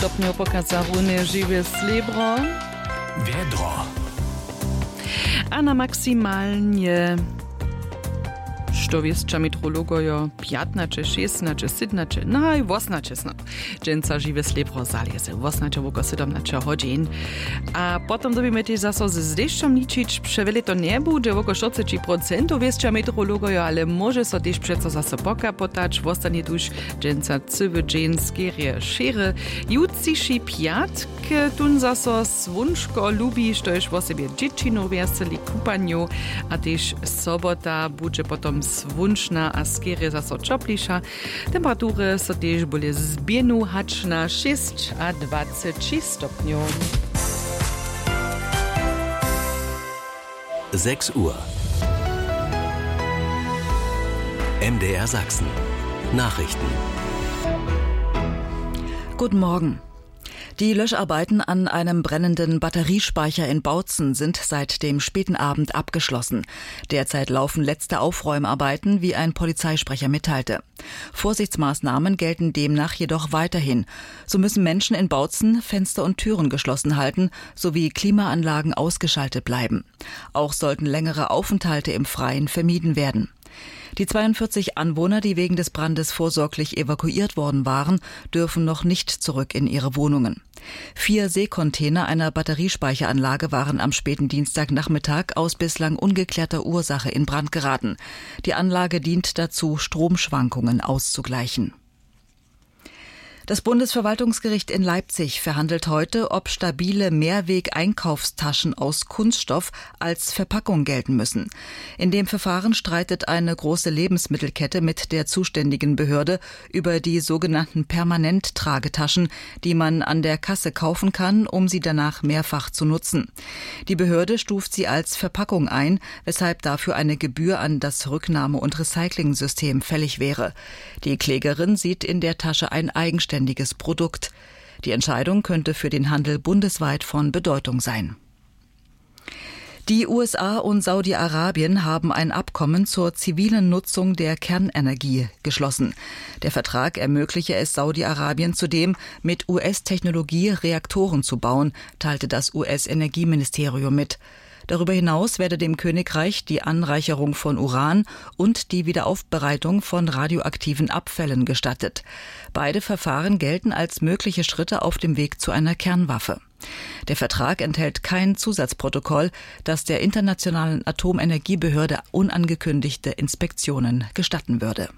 stopňov pokazarune živé srebro. Vedro. A na maksymalnie što wieszcza metrologojo 15, 16, 17, no i 18 dżęca živé srebro zalieze, 18 oko 17 hodin. A potom dobimy też zaso z deszczem liczyć, przewele to nie będzie oko 40% wieszcza metrologojo, ale może so też przeco zaso poka potać, wostanie tuż dżęca cywy dżeń skierie szere. Jutsiši piatk, tun zaso svunško lubi, što još o sobie dziecinu veseli kupanju, a też sobota bude potom svunčna a skierie zaso čopliša. Temperatury so też boli zbienu hacz na 6 a 26 stopniów. 6 Uhr. MDR Sachsen. Nachrichten. Guten Morgen. Die Löscharbeiten an einem brennenden Batteriespeicher in Bautzen sind seit dem späten Abend abgeschlossen. Derzeit laufen letzte Aufräumarbeiten, wie ein Polizeisprecher mitteilte. Vorsichtsmaßnahmen gelten demnach jedoch weiterhin. So müssen Menschen in Bautzen Fenster und Türen geschlossen halten, sowie Klimaanlagen ausgeschaltet bleiben. Auch sollten längere Aufenthalte im Freien vermieden werden. Die 42 Anwohner, die wegen des Brandes vorsorglich evakuiert worden waren, dürfen noch nicht zurück in ihre Wohnungen. 4 Seekontainer einer Batteriespeicheranlage waren am späten Dienstagnachmittag aus bislang ungeklärter Ursache in Brand geraten. Die Anlage dient dazu, Stromschwankungen auszugleichen. Das Bundesverwaltungsgericht in Leipzig verhandelt heute, ob stabile Mehrweg-Einkaufstaschen aus Kunststoff als Verpackung gelten müssen. In dem Verfahren streitet eine große Lebensmittelkette mit der zuständigen Behörde über die sogenannten Permanent-Tragetaschen, die man an der Kasse kaufen kann, um sie danach mehrfach zu nutzen. Die Behörde stuft sie als Verpackung ein, weshalb dafür eine Gebühr an das Rücknahme- und Recycling-System fällig wäre. Die Klägerin sieht in der Tasche ein eigenständiges Produkt. Die Entscheidung könnte für den Handel bundesweit von Bedeutung sein. Die USA und Saudi-Arabien haben ein Abkommen zur zivilen Nutzung der Kernenergie geschlossen. Der Vertrag ermögliche es Saudi-Arabien zudem, mit US-Technologie Reaktoren zu bauen, teilte das US-Energieministerium mit. Darüber hinaus werde dem Königreich die Anreicherung von Uran und die Wiederaufbereitung von radioaktiven Abfällen gestattet. Beide Verfahren gelten als mögliche Schritte auf dem Weg zu einer Kernwaffe. Der Vertrag enthält kein Zusatzprotokoll, das der Internationalen Atomenergiebehörde unangekündigte Inspektionen gestatten würde.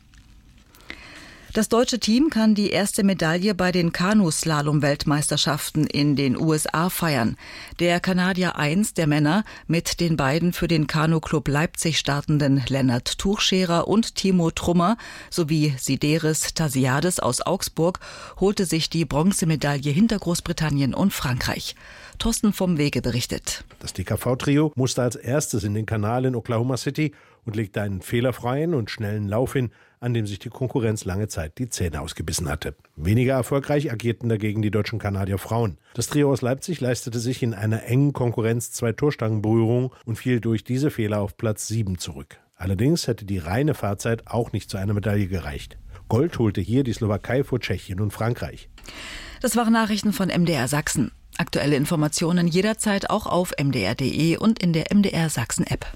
Das deutsche Team kann die erste Medaille bei den Kanuslalom-Weltmeisterschaften in den USA feiern. Der Kanadier 1 der Männer mit den beiden für den Kanu-Club Leipzig startenden Lennart Tuchscherer und Timo Trummer sowie Sideris Tasiades aus Augsburg holte sich die Bronzemedaille hinter Großbritannien und Frankreich. Thorsten vom Wege berichtet. Das DKV-Trio musste als erstes in den Kanal in Oklahoma City und legte einen fehlerfreien und schnellen Lauf hin, an dem sich die Konkurrenz lange Zeit die Zähne ausgebissen hatte. Weniger erfolgreich agierten dagegen die deutschen Kanadier Frauen. Das Trio aus Leipzig leistete sich in einer engen Konkurrenz 2 Torstangenberührungen und fiel durch diese Fehler auf Platz 7 zurück. Allerdings hätte die reine Fahrzeit auch nicht zu einer Medaille gereicht. Gold holte hier die Slowakei vor Tschechien und Frankreich. Das waren Nachrichten von MDR Sachsen. Aktuelle Informationen jederzeit auch auf mdr.de und in der MDR Sachsen App.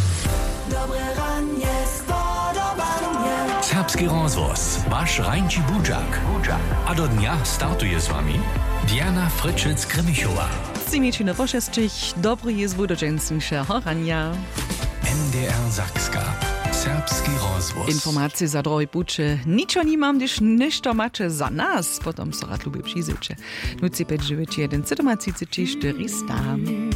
Serbski rozvoz, vaš Rajnči Budžak. A do dnia startuje s vami Diana Fryczec-Kremichova. Zimičine pošestich, dobry jest budoczęsniejsze horania. MDR Sakska. Serbski rozvoz. Informacje za drogi puče. Ničo nimam, gdyż nešto macie za nas. Potom so rad lubię przyjrzycie. 0591 37 400.